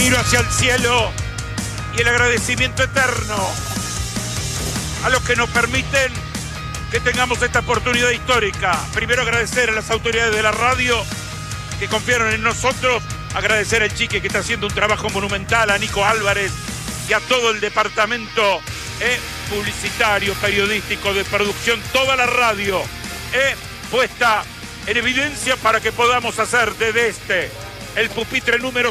Miro hacia el cielo y el agradecimiento eterno a los que nos permiten que tengamos esta oportunidad histórica. Primero agradecer a las autoridades de la radio que confiaron en nosotros, agradecer al Chique que está haciendo un trabajo monumental, a Nico Álvarez y a todo el departamento publicitario, periodístico, de producción, toda la radio puesta en evidencia para que podamos hacer desde el pupitre número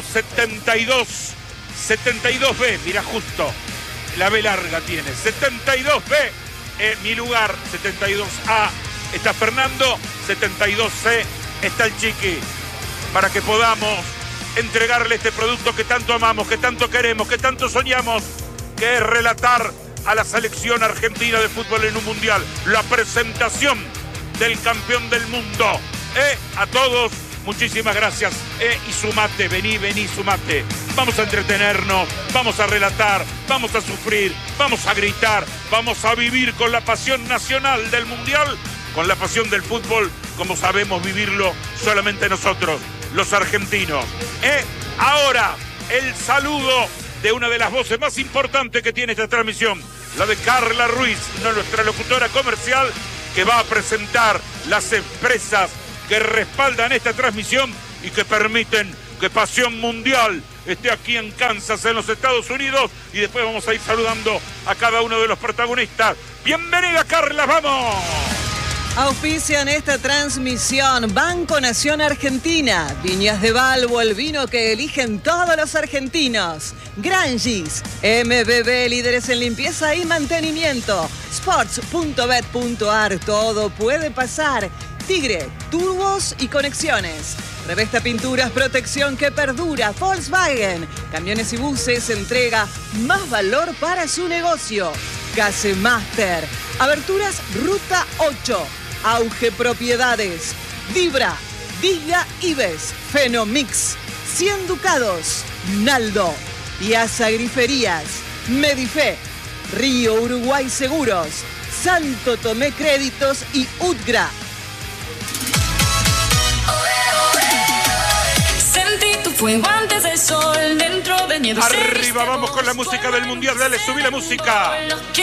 72B, mira justo, la B larga tiene, 72B, mi lugar, 72A está Fernando, 72C está el Chiqui, para que podamos entregarle este producto que tanto amamos, que tanto queremos, que tanto soñamos, que es relatar a la selección argentina de fútbol en un mundial, la presentación del campeón del mundo. A todos, muchísimas gracias. Y sumate, vení, sumate. Vamos a entretenernos, vamos a relatar, vamos a sufrir, vamos a gritar, vamos a vivir con la pasión nacional del mundial, con la pasión del fútbol, como sabemos vivirlo solamente nosotros, los argentinos. Ahora, el saludo de una de las voces más importantes que tiene esta transmisión, la de Carla Ruiz, nuestra locutora comercial, que va a presentar las empresas que respaldan esta transmisión y que permiten que Pasión Mundial esté aquí en Kansas, en los Estados Unidos, y después vamos a ir saludando a cada uno de los protagonistas. ¡Bienvenida, Carla! ¡Vamos! Auspician esta transmisión Banco Nación Argentina, Viñas de Balbo, el vino que eligen todos los argentinos, Grangis, MBB, líderes en limpieza y mantenimiento, sports.bet.ar, todo puede pasar, Tigre, turbos y conexiones, Revesta Pinturas, protección que perdura, Volkswagen, camiones y buses, entrega más valor para su negocio, Casemaster, Aberturas Ruta 8, Auge Propiedades, Vibra, Disga Ives, Fenomix, 100 Ducados, Naldo, Piazza Griferías, Medife, Río Uruguay Seguros, Santo Tomé Créditos y UTGRA. Sentí tu fuego antes del sol dentro de miedo. Arriba, vamos con la música del mundial, dale, subí la música.